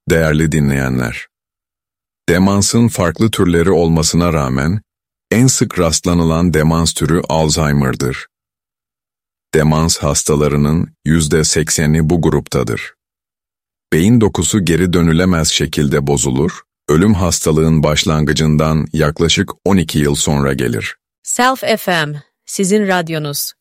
Değerli dinleyenler, demansın farklı türleri olmasına rağmen en sık rastlanılan demans türü Alzheimer'dır. Demans hastalarının %80'i bu gruptadır. Beyin dokusu geri dönülemez şekilde bozulur, ölüm hastalığın başlangıcından yaklaşık 12 yıl sonra gelir. Self FM, sizin radyonuz.